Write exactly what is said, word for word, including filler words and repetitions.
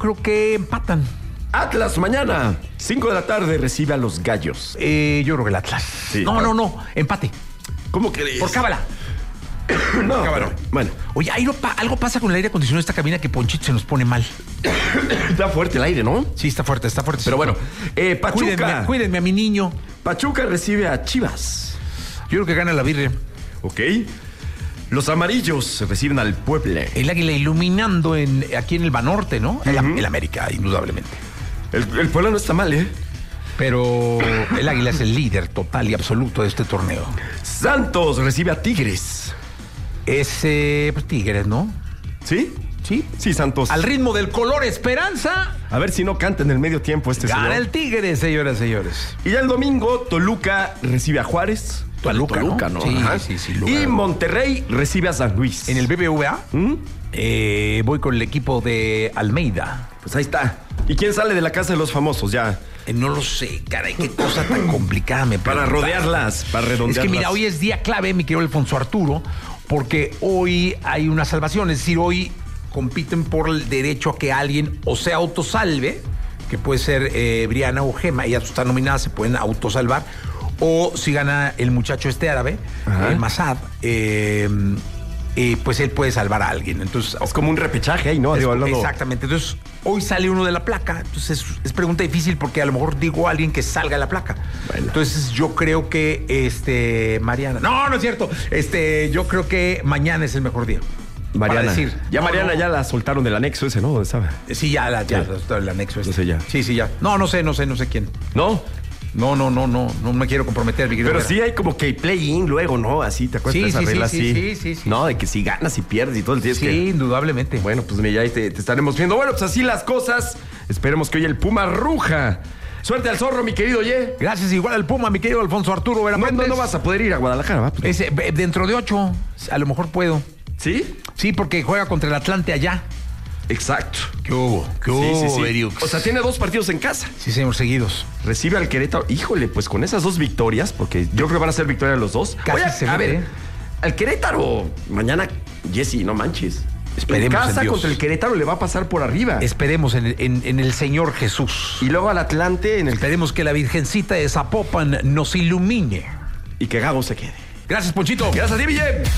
creo que empatan. Atlas mañana, cinco de la tarde, recibe a los Gallos. Eh, yo creo que el Atlas. Sí. No, no, no, empate. ¿Cómo crees? Por cábala. No, Cábala. pero, bueno. Oye, ahí lo pa- algo pasa con el aire acondicionado de esta cabina que Ponchito se nos pone mal. Está fuerte el aire, ¿no? Sí, está fuerte, está fuerte. Pero bueno, eh, Pachuca. Cuídenme, cuídenme a mi niño. Pachuca recibe a Chivas. Yo creo que gana la birria. Ok. Los amarillos reciben al Puebla. El águila iluminando en, aquí en el Banorte, ¿no? El, Ujú. el América, indudablemente. El, el Puebla no está mal, ¿eh? Pero el águila es el líder total y absoluto de este torneo. Santos recibe a Tigres. Es eh, pues, Tigres, ¿no? ¿Sí? Sí. Sí, Santos. Al ritmo del color esperanza, A ver si no canta en el medio tiempo este gana señor. el Tigre, señoras y señores. Y ya el domingo, Toluca recibe a Juárez. Toluca, Toluca, ¿no? ¿no? Sí, Ajá. sí, sí, Y lugar. Monterrey recibe a San Luis. En el B B V A ¿Mm? eh, voy con el equipo de Almeida. Pues ahí está. ¿Y quién sale de la casa de los famosos ya? Eh, no lo sé, caray, qué cosa tan complicada me Para preguntas. rodearlas, para redondearlas. Es que mira, hoy es día clave, mi querido Alfonso Arturo, porque hoy hay una salvación, es decir, hoy compiten por el derecho a que alguien o se autosalve, que puede ser eh, Briana o Gema, ellas están nominadas, se pueden autosalvar, o si gana el muchacho este árabe, Ajá. eh, Masad, eh, eh, pues él puede salvar a alguien. Entonces, Es como un repechaje ahí, ¿no? es- Digo, hablando- exactamente. Entonces, hoy sale uno de la placa. Entonces, es, es pregunta difícil porque a lo mejor digo a alguien que salga de la placa. Bueno. Entonces, yo creo que este Mariana. No, no es cierto. Este, yo creo que mañana es el mejor día. Mariana. Para decir. Ya No, Mariana no. ya la soltaron del anexo ese, ¿no? ¿Dónde estaba? Sí, ya, la, ya, Sí. está el anexo este. No sé ya. Sí, sí, ya. No, no sé, no sé, no sé quién. ¿No? No, no, no, no, no me quiero comprometer, mi querido Pero Vera. sí hay como que play-in luego, ¿no? Así, ¿te acuerdas Sí, de esa sí, sí, regla sí, así? sí, sí, sí. No, de que si ganas y pierdes y todo el tiempo. Sí, indudablemente. Bueno, pues mira, ahí te, te estaremos viendo. Bueno, pues así las cosas. Esperemos que hoy el Puma ruja. Suerte al zorro, mi querido Ye. Gracias, igual al Puma, mi querido Alfonso Arturo Vera No, no, Méndez. no vas a poder ir a Guadalajara, ¿va? Pues, Ese, eh, dentro de ocho, a lo mejor puedo. ¿sí? Sí, porque juega contra el Atlante allá. Exacto. ¿Qué hubo? ¿Qué Sí, sí, sí. Beriux? O sea, tiene dos partidos en casa. Sí, señor, seguidos. Recibe al Querétaro. Híjole, pues con esas dos victorias, porque yo creo que van a ser victorias los dos. Casi Oye, se a ve, ver, ¿eh? al Querétaro, mañana, Jesse, no manches. Esperemos en en casa Dios. contra el Querétaro le va a pasar por arriba. Esperemos en, el- en- en el Señor Jesús. Y luego al Atlante en el Esperemos que la Virgencita de Zapopan nos ilumine. y que Gago se quede. Gracias, Ponchito. Gracias a ti, Ville.